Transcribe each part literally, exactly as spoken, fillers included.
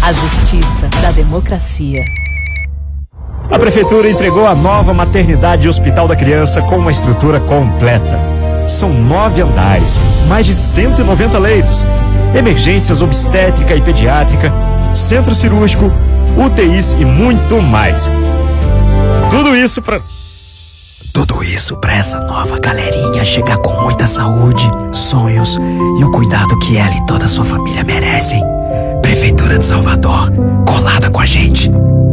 A justiça da democracia. A Prefeitura entregou a nova maternidade e hospital da criança com uma estrutura completa. São nove andares, mais de cento e noventa leitos, emergências obstétrica e pediátrica, centro cirúrgico, U T Is e muito mais. Tudo isso para... Tudo isso para essa nova galerinha chegar com muita saúde, sonhos e o cuidado que ela e toda a sua família merecem. Prefeitura de Salvador, colada com a gente.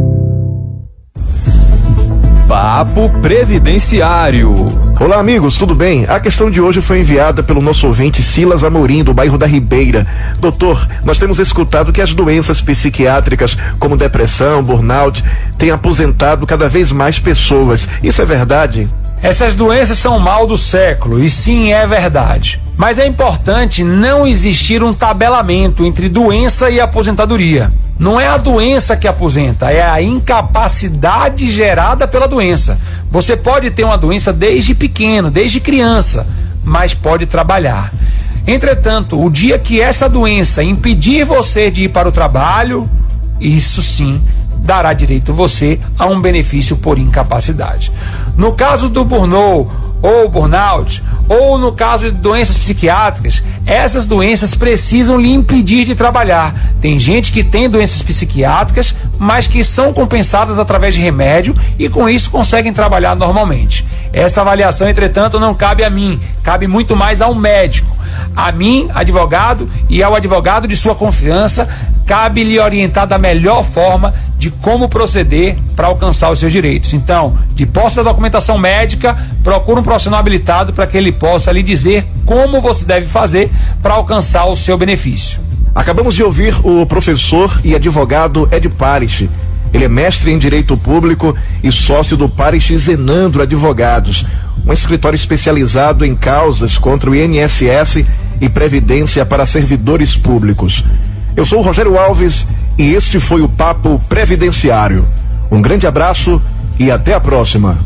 Papo Previdenciário. Olá, amigos, tudo bem? A questão de hoje foi enviada pelo nosso ouvinte Silas Amorim, do bairro da Ribeira. Doutor, nós temos escutado que as doenças psiquiátricas, como depressão, burnout, têm aposentado cada vez mais pessoas. Isso é verdade? Essas doenças são o mal do século, e sim, é verdade. Mas é importante não existir um tabelamento entre doença e aposentadoria. Não é a doença que aposenta, é a incapacidade gerada pela doença. Você pode ter uma doença desde pequeno, desde criança, mas pode trabalhar. Entretanto, o dia que essa doença impedir você de ir para o trabalho, isso sim dará direito a você a um benefício por incapacidade. No caso do burnout ou burnout, ou no caso de doenças psiquiátricas, essas doenças precisam lhe impedir de trabalhar. Tem gente que tem doenças psiquiátricas, mas que são compensadas através de remédio e com isso conseguem trabalhar normalmente. Essa avaliação, entretanto, não cabe a mim, cabe muito mais ao médico. A mim, advogado, e ao advogado de sua confiança, cabe lhe orientar da melhor forma de como proceder para alcançar os seus direitos. Então, de posse da documentação médica, procure um profissional habilitado para que ele possa lhe dizer como você deve fazer para alcançar o seu benefício. Acabamos de ouvir o professor e advogado Ed Parish. Ele é mestre em Direito Público e sócio do Parish Zenandro Advogados, um escritório especializado em causas contra o I N S S e Previdência para servidores públicos. Eu sou o Rogério Alves e este foi o Papo Previdenciário. Um grande abraço e até a próxima.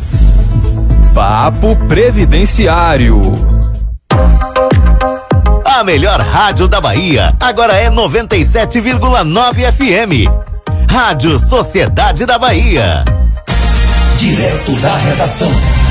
Papo Previdenciário. A melhor rádio da Bahia agora é noventa e sete vírgula nove F M. Rádio Sociedade da Bahia. Direto da redação.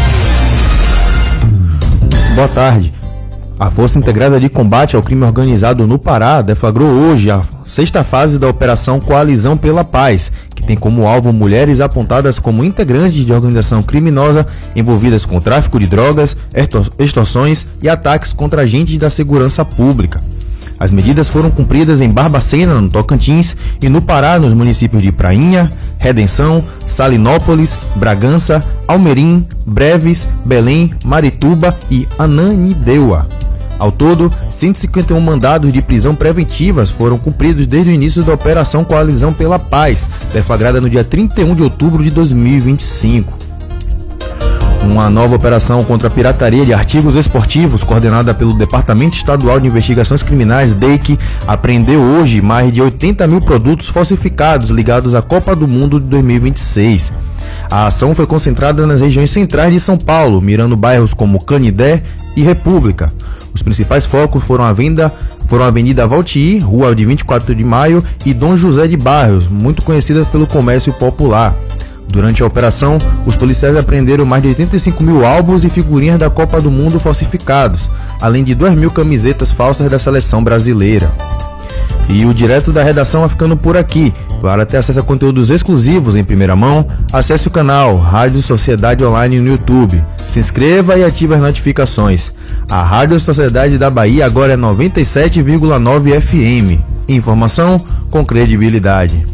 Boa tarde. A Força Integrada de Combate ao Crime Organizado no Pará deflagrou hoje a sexta fase da Operação Coalizão pela Paz, que tem como alvo mulheres apontadas como integrantes de organização criminosa envolvidas com tráfico de drogas, extorsões e ataques contra agentes da segurança pública. As medidas foram cumpridas em Barbacena, no Tocantins, e no Pará, nos municípios de Prainha, Redenção, Salinópolis, Bragança, Almerim, Breves, Belém, Marituba e Ananindeua. Ao todo, cento e cinquenta e um mandados de prisão preventivas foram cumpridos desde o início da Operação Coalizão pela Paz, deflagrada no dia trinta e um de outubro de dois mil e vinte e cinco. Uma nova operação contra a pirataria de artigos esportivos, coordenada pelo Departamento Estadual de Investigações Criminais, D E I C, apreendeu hoje mais de oitenta mil produtos falsificados ligados à Copa do Mundo de dois mil e vinte e seis. A ação foi concentrada nas regiões centrais de São Paulo, mirando bairros como Canidé e República. Os principais focos foram a venda, foram a Avenida Valtií, Rua de vinte e quatro de maio e Dom José de Barros, muito conhecidas pelo comércio popular. Durante a operação, os policiais apreenderam mais de oitenta e cinco mil álbuns e figurinhas da Copa do Mundo falsificados, além de duas mil camisetas falsas da seleção brasileira. E o Direto da Redação vai ficando por aqui. Para ter acesso a conteúdos exclusivos em primeira mão, acesse o canal Rádio Sociedade Online no YouTube. Se inscreva e ative as notificações. A Rádio Sociedade da Bahia agora é noventa e sete vírgula nove F M. Informação com credibilidade.